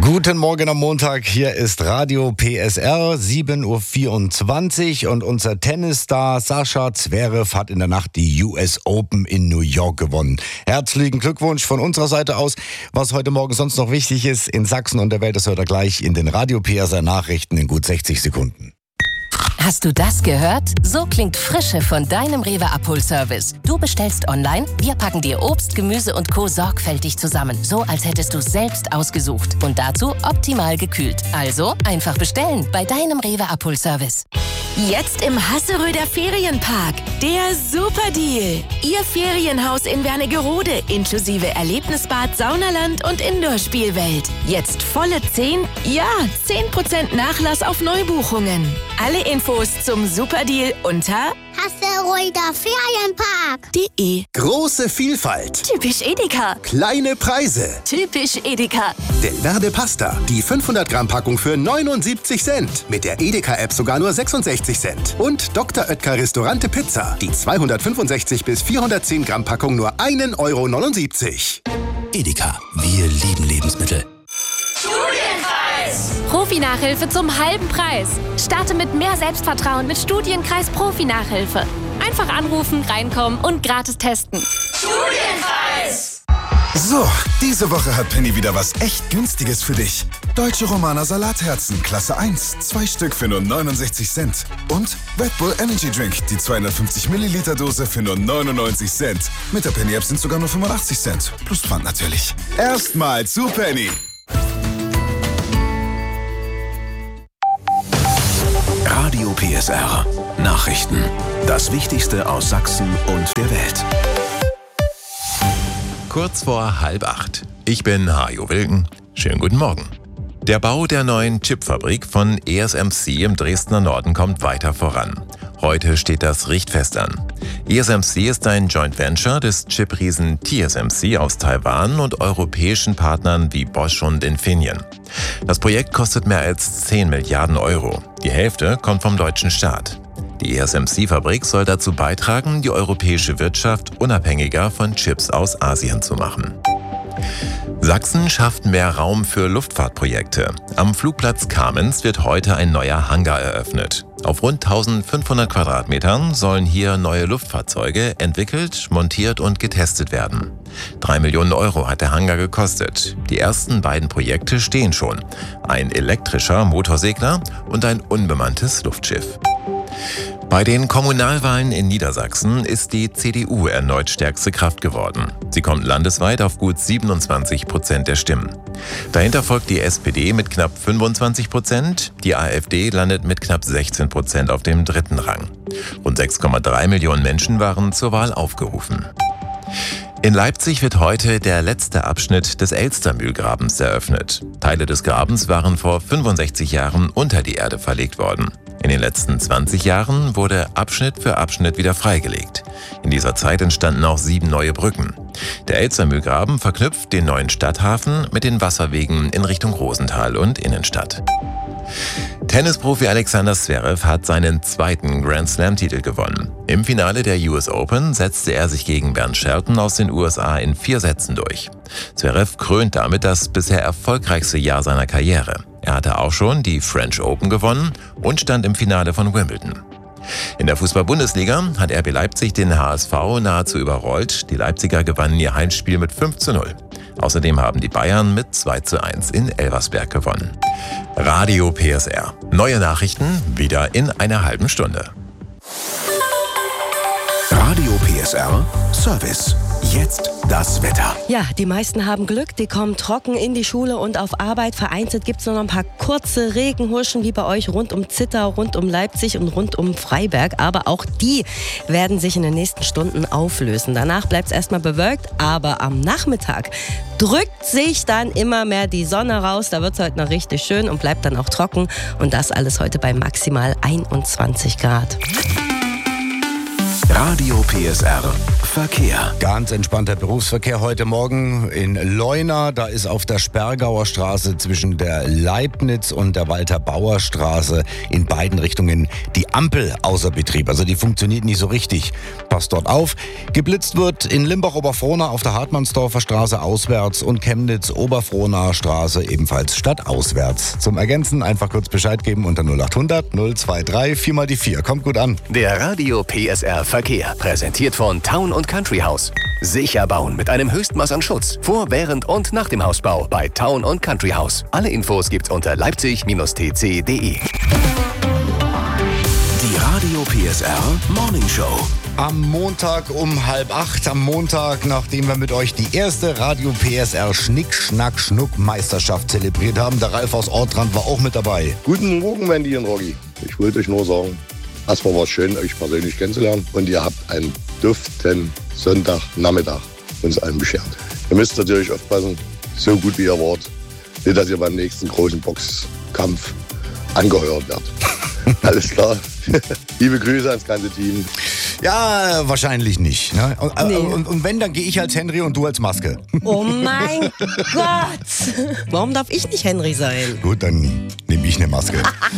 Guten Morgen am Montag, hier ist Radio PSR, 7.24 Uhr und unser Tennisstar Sascha Zverev hat in der Nacht die US Open in New York gewonnen. Herzlichen Glückwunsch von unserer Seite aus. Was heute Morgen sonst noch wichtig ist in Sachsen und der Welt, das hört ihr gleich in den Radio PSR Nachrichten in gut 60 Sekunden. Hast du das gehört? So klingt Frische von deinem Rewe Abholservice. Du bestellst online, wir packen dir Obst, Gemüse und Co. sorgfältig zusammen. So, als hättest du selbst ausgesucht. Und dazu optimal gekühlt. Also einfach bestellen bei deinem Rewe Abholservice. Jetzt im Hasseröder Ferienpark. Der Superdeal. Ihr Ferienhaus in Wernigerode inklusive Erlebnisbad, Saunaland und Indoor-Spielwelt. Jetzt volle 10% Nachlass auf Neubuchungen. Alle Infos zum Superdeal unter hasseröderferienpark.de. Große Vielfalt. Typisch Edeka. Kleine Preise. Typisch Edeka. Delverde Pasta. Die 500 Gramm Packung für 79 Cent. Mit der Edeka-App sogar nur 66 Cent. Und Dr. Oetker Restaurante Pizza. Die 265 bis 410 Gramm Packung nur 1,79 Euro. Edeka. Wir lieben Lebensmittel. Profi-Nachhilfe zum halben Preis. Starte mit mehr Selbstvertrauen mit Studienkreis Profi-Nachhilfe. Einfach anrufen, reinkommen und gratis testen. Studienkreis! So, diese Woche hat Penny wieder was echt Günstiges für dich. Deutsche Romana Salatherzen, Klasse 1, 2 Stück für nur 69 Cent. Und Red Bull Energy Drink, die 250 Milliliter Dose für nur 99 Cent. Mit der Penny-App sind sogar nur 85 Cent. Plus Pfand natürlich. Erstmal zu Penny. Radio PSR. Nachrichten. Das Wichtigste aus Sachsen und der Welt. Kurz vor 7:30. Ich bin Hajo Wilken. Schönen guten Morgen. Der Bau der neuen Chipfabrik von ESMC im Dresdner Norden kommt weiter voran. Heute steht das Richtfest an. ESMC ist ein Joint Venture des Chip-Riesen TSMC aus Taiwan und europäischen Partnern wie Bosch und Infineon. Das Projekt kostet mehr als 10 Milliarden Euro. Die Hälfte kommt vom deutschen Staat. Die ESMC-Fabrik soll dazu beitragen, die europäische Wirtschaft unabhängiger von Chips aus Asien zu machen. Sachsen schafft mehr Raum für Luftfahrtprojekte. Am Flugplatz Kamenz wird heute ein neuer Hangar eröffnet. Auf rund 1500 Quadratmetern sollen hier neue Luftfahrzeuge entwickelt, montiert und getestet werden. 3 Millionen Euro hat der Hangar gekostet. Die ersten beiden Projekte stehen schon. Ein elektrischer Motorsegler und ein unbemanntes Luftschiff. Bei den Kommunalwahlen in Niedersachsen ist die CDU erneut stärkste Kraft geworden. Sie kommt landesweit auf gut 27% der Stimmen. Dahinter folgt die SPD mit knapp 25%, die AfD landet mit knapp 16% auf dem dritten Rang. Rund 6,3 Millionen Menschen waren zur Wahl aufgerufen. In Leipzig wird heute der letzte Abschnitt des Elstermühlgrabens eröffnet. Teile des Grabens waren vor 65 Jahren unter die Erde verlegt worden. In den letzten 20 Jahren wurde Abschnitt für Abschnitt wieder freigelegt. In dieser Zeit entstanden auch 7 neue Brücken. Der Elstermühlgraben verknüpft den neuen Stadthafen mit den Wasserwegen in Richtung Rosenthal und Innenstadt. Tennisprofi Alexander Zverev hat seinen zweiten Grand-Slam-Titel gewonnen. Im Finale der US Open setzte er sich gegen Bernd Shelton aus den USA in 4 Sätzen durch. Zverev krönt damit das bisher erfolgreichste Jahr seiner Karriere. Er hatte auch schon die French Open gewonnen und stand im Finale von Wimbledon. In der Fußball-Bundesliga hat RB Leipzig den HSV nahezu überrollt. Die Leipziger gewannen ihr Heimspiel mit 5:0. Außerdem haben die Bayern mit 2:1 in Elversberg gewonnen. Radio PSR. Neue Nachrichten wieder in einer halben Stunde. Radio PSR Service. Jetzt das Wetter. Ja, die meisten haben Glück, die kommen trocken in die Schule und auf Arbeit. Vereinzelt gibt es nur noch ein paar kurze Regenhuschen wie bei euch rund um Zittau, rund um Leipzig und rund um Freiberg. Aber auch die werden sich in den nächsten Stunden auflösen. Danach bleibt es erstmal bewölkt, aber am Nachmittag drückt sich dann immer mehr die Sonne raus. Da wird es heute noch richtig schön und bleibt dann auch trocken. Und das alles heute bei maximal 21 Grad. Radio PSR Verkehr. Ganz entspannter Berufsverkehr heute Morgen in Leuna. Da ist auf der Sperrgauer Straße zwischen der Leibniz und der Walter-Bauer-Straße in beiden Richtungen die Ampel außer Betrieb. Also die funktioniert nicht so richtig. Passt dort auf. Geblitzt wird in Limbach-Oberfrohna auf der Hartmannsdorfer Straße auswärts und Chemnitz-Oberfrohna Straße ebenfalls stadtauswärts. Zum Ergänzen einfach kurz Bescheid geben unter 0800 023 4 mal die 4. Kommt gut an. Der Radio PSR Verkehr, präsentiert von Town & Country House. Sicher bauen mit einem Höchstmaß an Schutz. Vor, während und nach dem Hausbau bei Town & Country House. Alle Infos gibt's unter leipzig-tc.de. Die Radio PSR Morning Show. Am Montag um 7:30, am Montag, nachdem wir mit euch die erste Radio PSR Schnick-Schnack-Schnuck-Meisterschaft zelebriert haben. Der Ralf aus Ortrand war auch mit dabei. Guten Morgen, Wendy und Rogi. Ich wollte euch nur sagen, erstmal war es schön, euch persönlich kennenzulernen. Und ihr habt einen duften Sonntagnachmittag uns allen beschert. Ihr müsst natürlich aufpassen, so gut wie ihr wart, nicht, dass ihr beim nächsten großen Boxkampf angeheuert werdet. Alles klar. Liebe Grüße ans ganze Team. Ja, wahrscheinlich nicht. Ne? Nee. Und wenn, dann gehe ich als Henry und du als Maske. Oh mein Gott! Warum darf ich nicht Henry sein? Gut, dann nehme ich eine Maske.